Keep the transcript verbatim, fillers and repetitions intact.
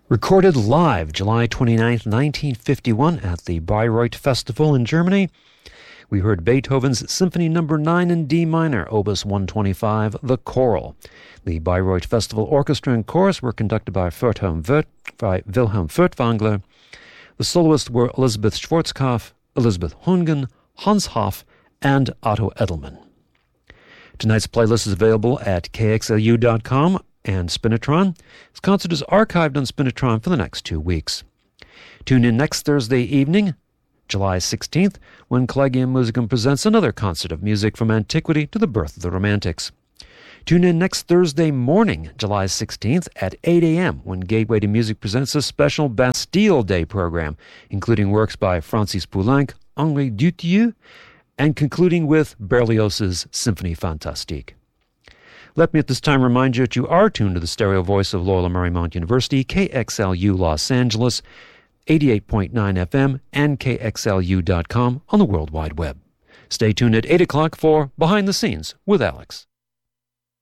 Recorded live July twenty-ninth, nineteen fifty-one at the Bayreuth Festival in Germany, we heard Beethoven's Symphony Number nine in D minor, Opus one twenty-five, The Choral. The Bayreuth Festival Orchestra and Chorus were conducted by, Furthelm by Wilhelm Furtwängler. The soloists were Elisabeth Schwarzkopf, Elisabeth Hungen, Hans Hoff, and Otto Edelman. Tonight's playlist is available at K X L U dot com and Spinitron. This concert is archived on Spinitron for the next two weeks. Tune in next Thursday evening, July sixteenth, when Collegium Musicum presents another concert of music from antiquity to the birth of the Romantics. Tune in next Thursday morning, July sixteenth, at eight a.m., when Gateway to Music presents a special Bastille Day program, including works by Francis Poulenc, Henri Dutilleux, and concluding with Berlioz's Symphonie Fantastique. Let me at this time remind you that you are tuned to the stereo voice of Loyola Marymount University, K X L U Los Angeles, eighty-eight point nine F M, and K X L U dot com on the World Wide Web. Stay tuned at eight o'clock for Behind the Scenes with Alex.